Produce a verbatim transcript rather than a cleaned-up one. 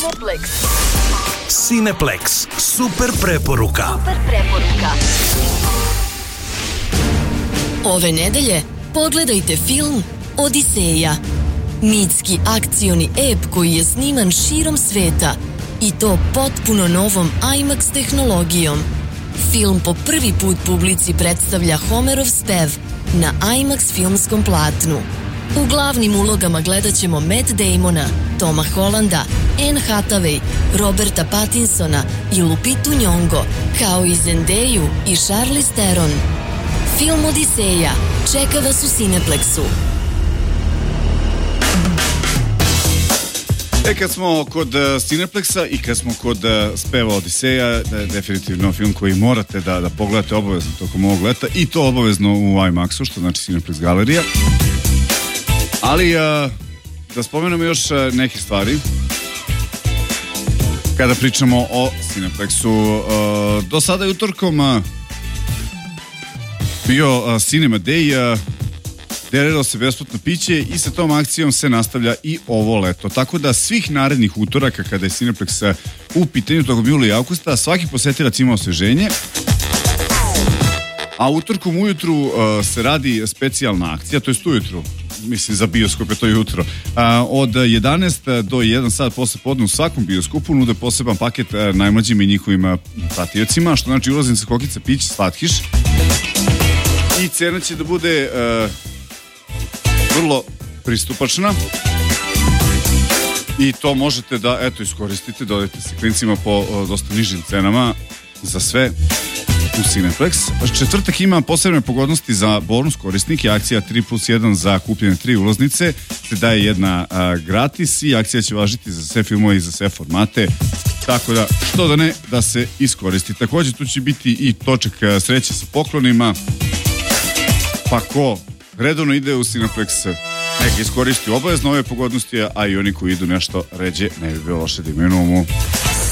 Cineplex. Cineplex. Super preporuka. Super preporuka. Ove nedelje pogledajte film Odiseja. Mitski akcioni ep koji je sniman širom sveta i to potpuno novom IMAX tehnologijom. Film po prvi put publici predstavlja Homerov spev na IMAX filmskom platnu. U glavnim ulogama gledat ćemo Matt Damona, Toma Hollanda, Anne Hathaway, Roberta Pattinsona i Lupitu Nyong'o, kao i Zendeju i Charlize Theron. Film Odiseja čeka vas u Cineplexu. E, kad smo kod uh, Cineplexa i kad smo kod uh, speva Odiseja, da je definitivno film koji morate da, da pogledate obavezno tokom ovog leta i to obavezno u IMAX-u, što znači Cineplex galerija. Ali uh, da spomenemo još uh, neke stvari kada pričamo o Cineplexu. Uh, do sada je utorkom uh, bio uh, Cinema Day, uh, deriralo se besplatno piće i sa tom akcijom se nastavlja i ovo leto. Tako da svih narednih utoraka kada je Cineplex u pitanju tokom jula i avgusta, svaki posetilac ima osveženje. A utorkom ujutru uh, se radi specijalna akcija, to jest ujutru, mislim za bioskop je to jutro. Uh, od jedanaest do jedan sat posle podne u svakom bioskopu nude poseban paket uh, najmlađim i njihovim uh, pratiocima, što znači ulaznica, kokica, pić, slatkiš. I cena će da bude uh, vrlo pristupačna i to možete da, eto, iskoristite, dodajte se klincima po o, dosta nižim cenama za sve u Cineplex. Četvrtak ima posebne pogodnosti za bonus korisnike, akcija tri plus jedan za kupljene tri ulaznice, se daje jedna a, gratis i akcija će važiti za sve filmove i za sve formate, tako da, što da ne, da se iskoristi. Također tu će biti i točak sreće sa poklonima, pa ko redovno ide u Cineplex, neka iskoristi obavezno ove pogodnosti, a i oni koji idu nešto ređe ne bi bilo loše da imaju na umu.